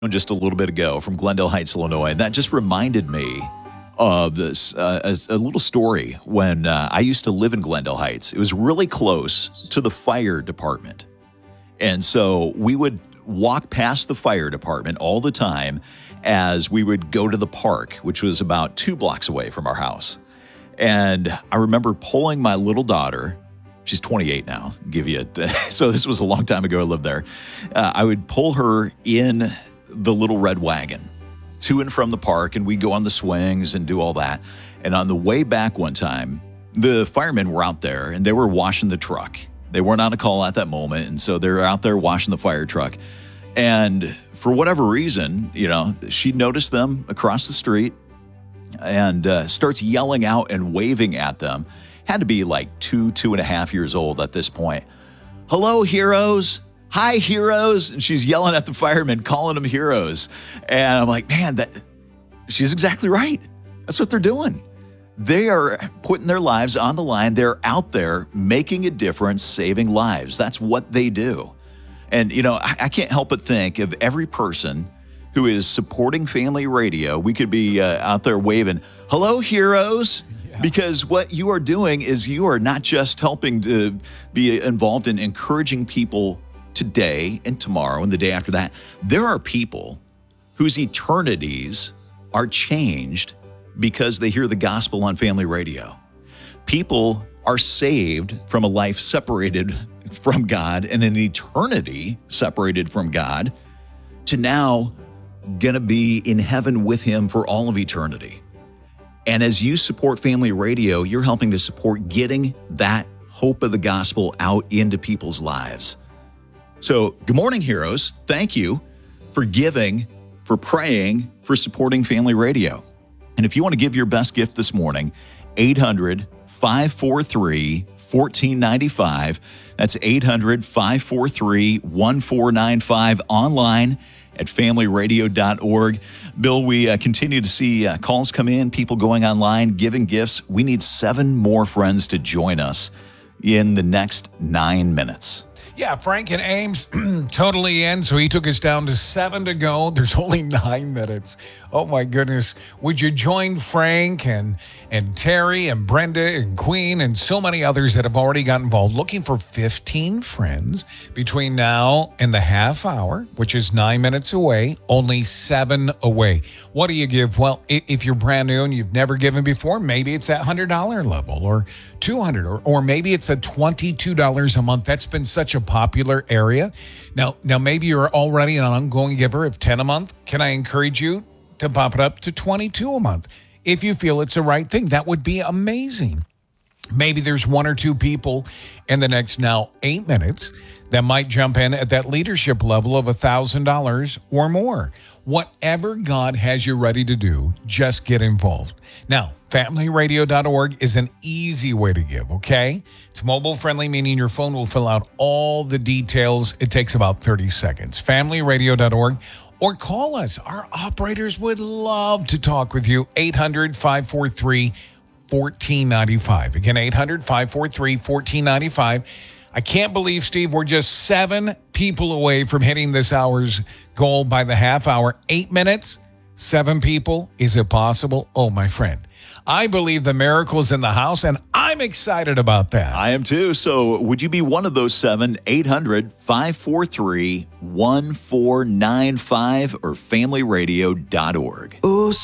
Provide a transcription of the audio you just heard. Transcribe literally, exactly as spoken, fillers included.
just a little bit ago from Glendale Heights, Illinois. And that just reminded me of this uh, a, a little story when uh, I used to live in Glendale Heights. It was really close to the fire department. And so we would walk past the fire department all the time as we would go to the park, which was about two blocks away from our house. And I remember pulling my little daughter. She's twenty-eight now, give you a, so this was a long time ago I lived there. Uh, I would pull her in the little red wagon to and from the park, and we'd go on the swings and do all that. And on the way back one time, the firemen were out there and they were washing the truck. They weren't on a call at that moment, and so they're out there washing the fire truck. And for whatever reason, you know, she noticed them across the street and uh, starts yelling out and waving at them. Had to be like two, two and a half years old at this point. Hello, heroes. Hi, heroes. And she's yelling at the firemen, calling them heroes. And I'm like, man, that she's exactly right. That's what they're doing. They are putting their lives on the line. They're out there making a difference, saving lives. That's what they do. And, you know, I, I can't help but think of every person who is supporting Family Radio. We could be uh, out there waving, hello, heroes. Because what you are doing is you are not just helping to be involved in encouraging people today and tomorrow and the day after that. There are people whose eternities are changed because they hear the gospel on Family Radio. People are saved from a life separated from God and an eternity separated from God to now going to be in heaven with him for all of eternity. And as you support Family Radio, you're helping to support getting that hope of the gospel out into people's lives. So, good morning, heroes. Thank you for giving, for praying, for supporting Family Radio. And if you want to give your best gift this morning, eight hundred, five four three, one four nine five. That's eight hundred, five four three, one four nine five online at family radio dot org. Bill, we uh, continue to see uh, calls come in, people going online, giving gifts. We need seven more friends to join us in the next nine minutes. Yeah, Frank and Ames totally in, so he took us down to seven to go. There's only nine minutes. Oh, my goodness. Would you join Frank and, and Terry and Brenda and Queen and so many others that have already got involved, looking for fifteen friends between now and the half hour, which is nine minutes away, only seven away. What do you give? Well, if you're brand new and you've never given before, maybe it's that one hundred dollars level or two hundred dollars or, or maybe it's a twenty-two dollars a month. That's been such a popular area. Now, now maybe you're already an ongoing giver of ten a month. Can I encourage you to pop it up to twenty-two a month? If you feel it's the right thing, that would be amazing. Maybe there's one or two people in the next now eight minutes that might jump in at that leadership level of one thousand dollars or more. Whatever God has you ready to do, just get involved. Now, family radio dot org is an easy way to give, okay? It's mobile friendly, meaning your phone will fill out all the details. It takes about thirty seconds. family radio dot org, or call us. Our operators would love to talk with you. eight hundred, five four three, one four nine five. Again, eight hundred, five four three, one four nine five. I can't believe, Steve, we're just seven people away from hitting this hour's goal by the half hour. Eight minutes, seven people. Is it possible? Oh, my friend. I believe the miracle's in the house, and I'm excited about that. I am too. So would you be one of those seven? eight hundred, five four three, one four nine five or family radio dot org. Ooh.